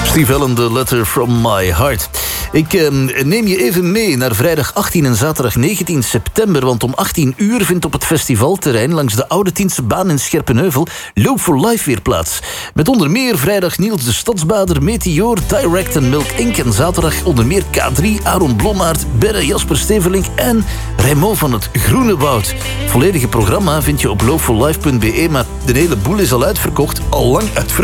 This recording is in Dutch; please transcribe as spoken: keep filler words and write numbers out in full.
Steve Allen, The Letter From My Heart. Ik eh, neem je even mee naar vrijdag achttien en zaterdag negentien september... want om achttien uur vindt op het festivalterrein... langs de Oude Tiense Baan in Scherpenheuvel... Loop for Life weer plaats. Met onder meer vrijdag Niels de Stadsbader, Meteor, Direct en Milk Incorporated. En zaterdag onder meer K drie, Aaron Blommaert, Berre, Jasper Stevelink... en Raymond van het Groene Woud. Het volledige programma vind je op loop for life punt be... maar de hele boel is al uitverkocht, al lang uitverkocht.